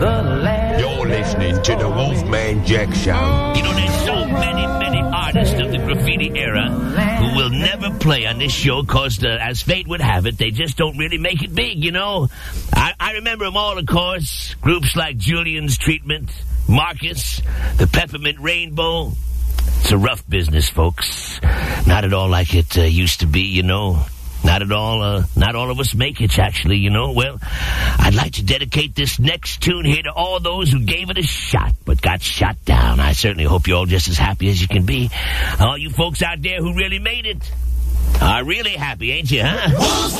You're listening to the Wolfman Jack Show. You know, there's so many artists of the graffiti era who will never play on this show because, as fate would have it, they just don't really make it big, you know. I remember them all, of course. Groups like Julian's Treatment, Marcus, the Peppermint Rainbow. It's a rough business, folks. Not at all like it used to be, you know. Not at all, not all of us make it, actually, you know. Well, I'd like to dedicate this next tune here to all those who gave it a shot, but got shot down. I certainly hope you're all just as happy as you can be. All you folks out there who really made it are really happy, ain't you, huh?